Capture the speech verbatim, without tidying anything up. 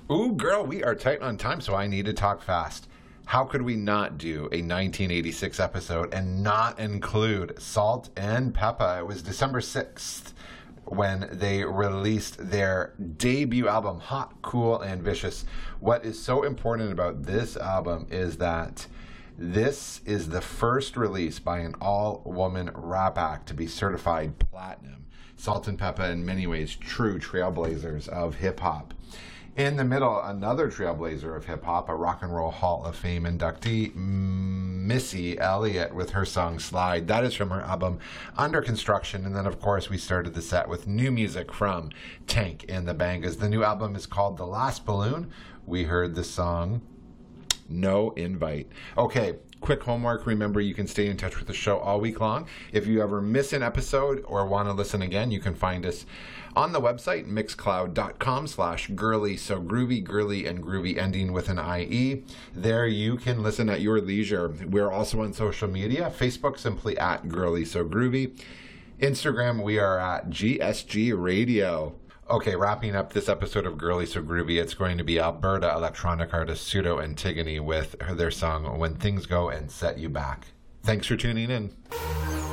Ooh, girl, we are tight on time, so I need to talk fast. How could we not do a nineteen eighty-six episode and not include Salt and Peppa? It was December sixth when they released their debut album, Hot, Cool, and Vicious. What is so important about this album is that this is the first release by an all-woman rap act to be certified platinum. Salt and Peppa, in many ways, true trailblazers of hip-hop. In the middle, another trailblazer of hip-hop, a Rock and Roll Hall of Fame inductee, Missy Elliott, with her song Slide. That is from her album Under Construction. And then, of course, we started the set with new music from Tank and the Bangas. The new album is called The Last Balloon. We heard the song No Invite. Okay, quick homework. Remember, you can stay in touch with the show all week long. If you ever miss an episode or want to listen again, you can find us on the website, mixcloud.com slash girly, so groovy, girly, and groovy, ending with an I E. There you can listen at your leisure. We're also on social media. Facebook, simply at girly, so groovy. Instagram, we are at G S G Radio. Okay, wrapping up this episode of Girly So Groovy, it's going to be Alberta electronic artist Pseudo Antigone with their song When Things Go and Set You Back. Thanks for tuning in.